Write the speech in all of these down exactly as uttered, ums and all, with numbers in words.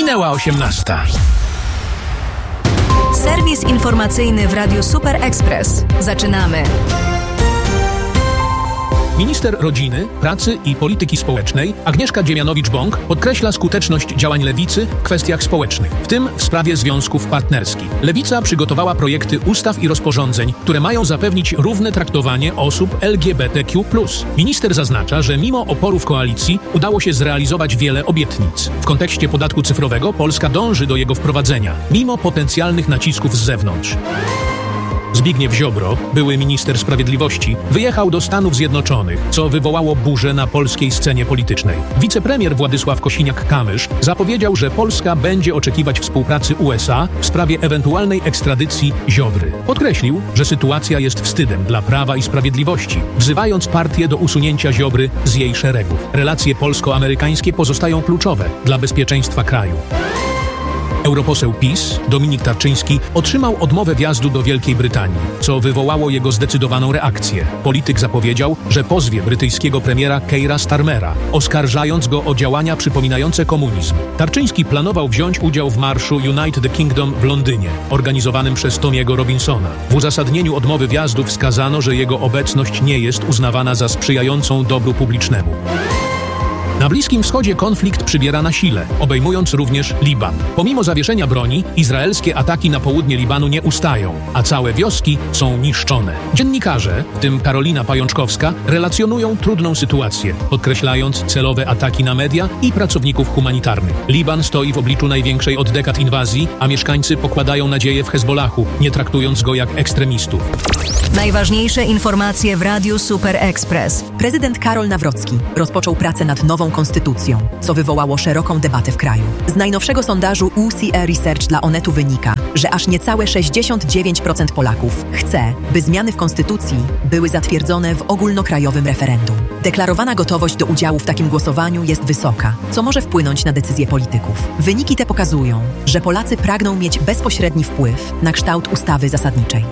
Minęła osiemnasta. Serwis informacyjny w Radiu Super Express. Zaczynamy. Minister Rodziny, Pracy i Polityki Społecznej Agnieszka Dziemianowicz-Bąk podkreśla skuteczność działań Lewicy w kwestiach społecznych, w tym w sprawie związków partnerskich. Lewica przygotowała projekty ustaw i rozporządzeń, które mają zapewnić równe traktowanie osób L G B T Q plus. Minister zaznacza, że mimo oporów koalicji udało się zrealizować wiele obietnic. W kontekście podatku cyfrowego Polska dąży do jego wprowadzenia, mimo potencjalnych nacisków z zewnątrz. Zbigniew Ziobro, były minister sprawiedliwości, wyjechał do Stanów Zjednoczonych, co wywołało burzę na polskiej scenie politycznej. Wicepremier Władysław Kosiniak-Kamysz zapowiedział, że Polska będzie oczekiwać współpracy U S A w sprawie ewentualnej ekstradycji Ziobry. Podkreślił, że sytuacja jest wstydem dla Prawa i Sprawiedliwości, wzywając partię do usunięcia Ziobry z jej szeregów. Relacje polsko-amerykańskie pozostają kluczowe dla bezpieczeństwa kraju. Europoseł PiS, Dominik Tarczyński, otrzymał odmowę wjazdu do Wielkiej Brytanii, co wywołało jego zdecydowaną reakcję. Polityk zapowiedział, że pozwie brytyjskiego premiera Keira Starmera, oskarżając go o działania przypominające komunizm. Tarczyński planował wziąć udział w marszu Unite the Kingdom w Londynie, organizowanym przez Tomiego Robinsona. W uzasadnieniu odmowy wjazdu wskazano, że jego obecność nie jest uznawana za sprzyjającą dobru publicznemu. Na Bliskim Wschodzie konflikt przybiera na sile, obejmując również Liban. Pomimo zawieszenia broni, izraelskie ataki na południe Libanu nie ustają, a całe wioski są niszczone. Dziennikarze, w tym Karolina Pajączkowska, relacjonują trudną sytuację, podkreślając celowe ataki na media i pracowników humanitarnych. Liban stoi w obliczu największej od dekad inwazji, a mieszkańcy pokładają nadzieję w Hezbollahu, nie traktując go jak ekstremistów. Najważniejsze informacje w Radiu Super Express. Prezydent Karol Nawrocki rozpoczął pracę nad nową konstytucją, co wywołało szeroką debatę w kraju. Z najnowszego sondażu U C E Research dla Onetu wynika, że aż niecałe sześćdziesiąt dziewięć procent Polaków chce, by zmiany w konstytucji były zatwierdzone w ogólnokrajowym referendum. Deklarowana gotowość do udziału w takim głosowaniu jest wysoka, co może wpłynąć na decyzje polityków. Wyniki te pokazują, że Polacy pragną mieć bezpośredni wpływ na kształt ustawy zasadniczej.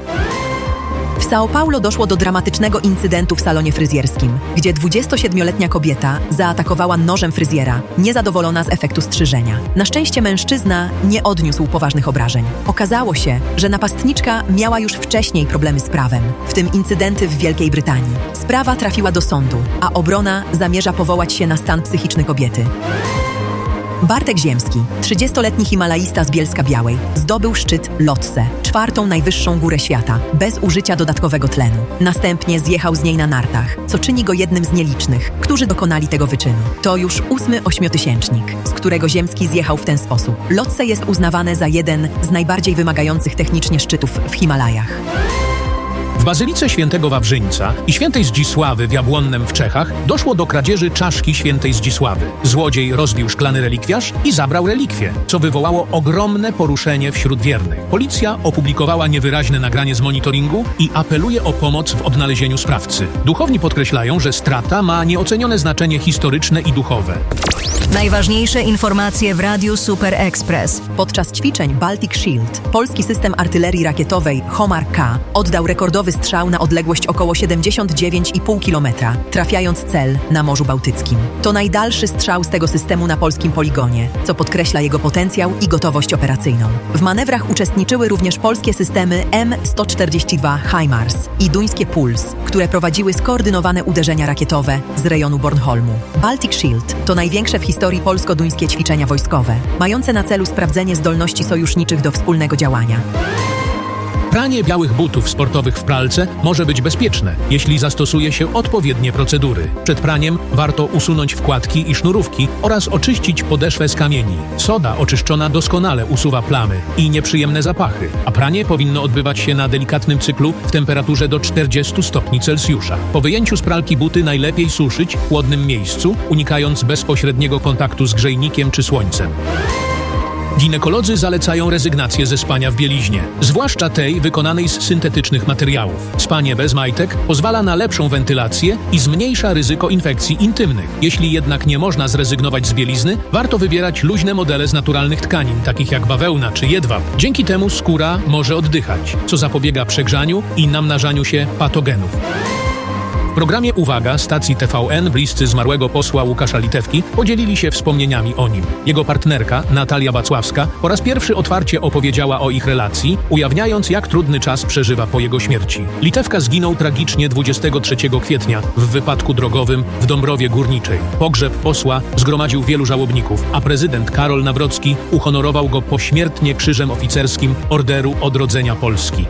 W São Paulo doszło do dramatycznego incydentu w salonie fryzjerskim, gdzie dwudziestosiedmioletnia kobieta zaatakowała nożem fryzjera, niezadowolona z efektu strzyżenia. Na szczęście mężczyzna nie odniósł poważnych obrażeń. Okazało się, że napastniczka miała już wcześniej problemy z prawem, w tym incydenty w Wielkiej Brytanii. Sprawa trafiła do sądu, a obrona zamierza powołać się na stan psychiczny kobiety. Bartek Ziemski, trzydziestoletni himalaista z Bielska-Białej, zdobył szczyt Lhotse, czwartą najwyższą górę świata, bez użycia dodatkowego tlenu. Następnie zjechał z niej na nartach, co czyni go jednym z nielicznych, którzy dokonali tego wyczynu. To już ósmy ośmiotysięcznik, z którego Ziemski zjechał w ten sposób. Lhotse jest uznawane za jeden z najbardziej wymagających technicznie szczytów w Himalajach. W Bazylice Świętego Wawrzyńca i Świętej Zdzisławy w Jabłonnem w Czechach doszło do kradzieży czaszki Świętej Zdzisławy. Złodziej rozbił szklany relikwiarz i zabrał relikwie, co wywołało ogromne poruszenie wśród wiernych. Policja opublikowała niewyraźne nagranie z monitoringu i apeluje o pomoc w odnalezieniu sprawcy. Duchowni podkreślają, że strata ma nieocenione znaczenie historyczne i duchowe. Najważniejsze informacje w Radiu Super Express. Podczas ćwiczeń Baltic Shield polski system artylerii rakietowej Homar K oddał rekordowy strzał na odległość około siedemdziesiąt dziewięć i pół kilometra, trafiając cel na Morzu Bałtyckim. To najdalszy strzał z tego systemu na polskim poligonie, co podkreśla jego potencjał i gotowość operacyjną. W manewrach uczestniczyły również polskie systemy M sto czterdzieści dwa HIMARS i duńskie Puls, które prowadziły skoordynowane uderzenia rakietowe z rejonu Bornholmu. Baltic Shield to największe w historii polsko-duńskie ćwiczenia wojskowe, mające na celu sprawdzenie zdolności sojuszniczych do wspólnego działania. Pranie białych butów sportowych w pralce może być bezpieczne, jeśli zastosuje się odpowiednie procedury. Przed praniem warto usunąć wkładki i sznurówki oraz oczyścić podeszwę z kamieni. Soda oczyszczona doskonale usuwa plamy i nieprzyjemne zapachy, a pranie powinno odbywać się na delikatnym cyklu w temperaturze do czterdziestu stopni Celsjusza. Po wyjęciu z pralki buty najlepiej suszyć w chłodnym miejscu, unikając bezpośredniego kontaktu z grzejnikiem czy słońcem. Ginekolodzy zalecają rezygnację ze spania w bieliźnie, zwłaszcza tej wykonanej z syntetycznych materiałów. Spanie bez majtek pozwala na lepszą wentylację i zmniejsza ryzyko infekcji intymnych. Jeśli jednak nie można zrezygnować z bielizny, warto wybierać luźne modele z naturalnych tkanin, takich jak bawełna czy jedwab. Dzięki temu skóra może oddychać, co zapobiega przegrzaniu i namnażaniu się patogenów. W programie Uwaga stacji T V N bliscy zmarłego posła Łukasza Litewki podzielili się wspomnieniami o nim. Jego partnerka, Natalia Wacławska, po raz pierwszy otwarcie opowiedziała o ich relacji, ujawniając, jak trudny czas przeżywa po jego śmierci. Litewka zginął tragicznie dwudziestego trzeciego kwietnia w wypadku drogowym w Dąbrowie Górniczej. Pogrzeb posła zgromadził wielu żałobników, a prezydent Karol Nawrocki uhonorował go pośmiertnie Krzyżem Oficerskim Orderu Odrodzenia Polski.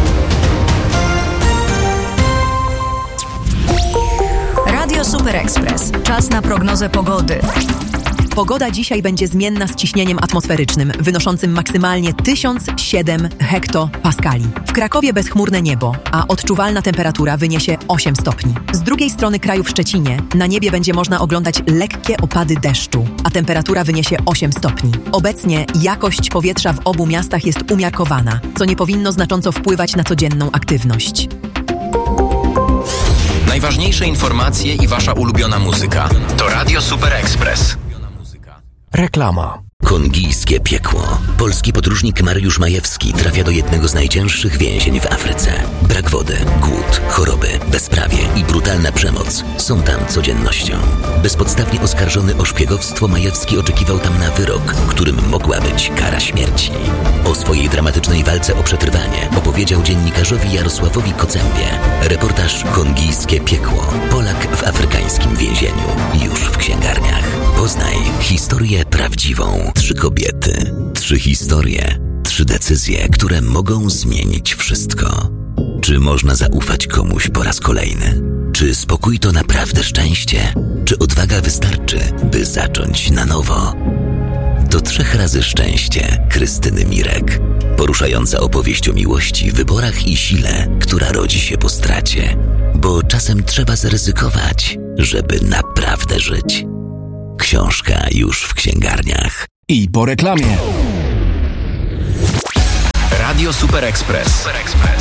Radio Super Express. Czas na prognozę pogody. Pogoda dzisiaj będzie zmienna z ciśnieniem atmosferycznym, wynoszącym maksymalnie tysiąc siedem hektopaskali. W Krakowie bezchmurne niebo, a odczuwalna temperatura wyniesie osiem stopni. Z drugiej strony kraju w Szczecinie na niebie będzie można oglądać lekkie opady deszczu, a temperatura wyniesie osiem stopni. Obecnie jakość powietrza w obu miastach jest umiarkowana, co nie powinno znacząco wpływać na codzienną aktywność. Najważniejsze informacje i wasza ulubiona muzyka to Radio Super Express. Reklama. Kongijskie piekło. Polski podróżnik Mariusz Majewski trafia do jednego z najcięższych więzień w Afryce. Brak wody, głód, choroby, bezprawie i brutalna przemoc są tam codziennością. Bezpodstawnie oskarżony o szpiegowstwo, Majewski oczekiwał tam na wyrok, którym mogła być kara śmierci. O swojej dramatycznej walce o przetrwanie opowiedział dziennikarzowi Jarosławowi Kocębie. Reportaż Kongijskie piekło. Polak w afrykańskim więzieniu. Już w księgarniach. Poznaj historię prawdziwą. Trzy kobiety, trzy historie, trzy decyzje, które mogą zmienić wszystko. Czy można zaufać komuś po raz kolejny? Czy spokój to naprawdę szczęście? Czy odwaga wystarczy, by zacząć na nowo? To trzech razy szczęście Krystyny Mirek. Poruszająca opowieść o miłości, wyborach i sile, która rodzi się po stracie. Bo czasem trzeba zaryzykować, żeby naprawdę żyć. Książka już w księgarniach. I po reklamie. Radio Super Express. Super Express.